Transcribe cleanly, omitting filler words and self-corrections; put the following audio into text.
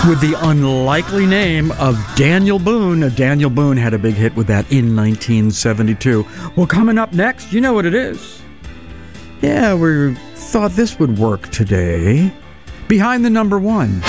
with the unlikely name of Daniel Boone. Daniel Boone had a big hit with that in 1972. Well, coming up next, you know what it is. Yeah, we thought this would work today. Behind the Number One.